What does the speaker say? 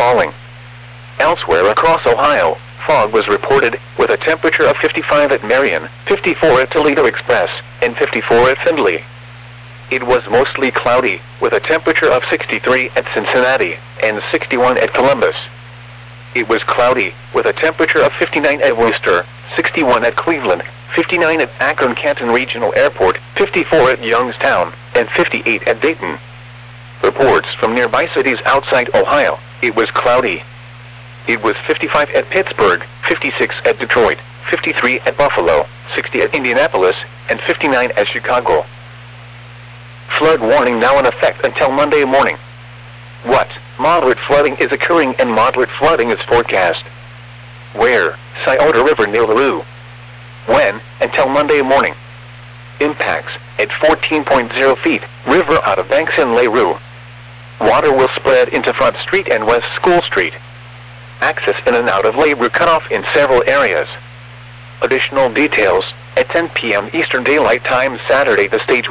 falling. Elsewhere across Ohio, fog was reported, with a temperature of 55 at Marion, 54 at Toledo Express, and 54 at Findlay. It was mostly cloudy, with a temperature of 63 at Cincinnati, and 61 at Columbus. It was cloudy, with a temperature of 59 at Worcester, 61 at Cleveland, 59 at Akron-Canton Regional Airport, 54 at Youngstown, and 58 at Dayton. Reports from nearby cities outside Ohio, it was cloudy. It was 55 at Pittsburgh, 56 at Detroit, 53 at Buffalo, 60 at Indianapolis, and 59 at Chicago. Flood warning now in effect until Monday morning. What? Moderate flooding is occurring and moderate flooding is forecast. Where? Scioto River near LaRue. When? Until Monday morning. Impacts, at 14.0 feet, river out of banks in LaRue. Water will spread into Front Street and West School Street. Access in and out of LaRue cut off in several areas. Additional details, at 10 p.m. Eastern Daylight Time Saturday the stage